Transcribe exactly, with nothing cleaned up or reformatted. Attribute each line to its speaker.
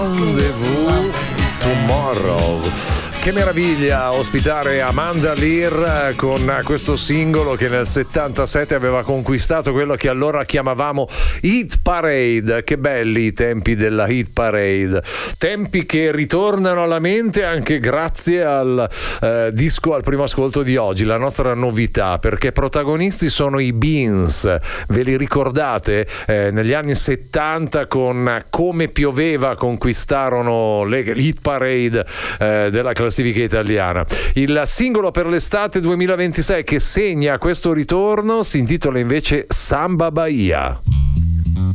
Speaker 1: Rendezvous Tomorrow. Che meraviglia ospitare Amanda Lear con questo singolo che nel settantasette aveva conquistato quello che allora chiamavamo Hit Parade. Che belli i tempi della Hit Parade, tempi che ritornano alla mente anche grazie al eh, disco al primo ascolto di oggi, la nostra novità, perché protagonisti sono i Beans. Ve li ricordate? Eh, negli anni settanta con Come pioveva conquistarono le Hit Parade eh, della classifica italiana. Il singolo per l'estate duemilaventisei che segna questo ritorno si intitola invece Samba Bahia.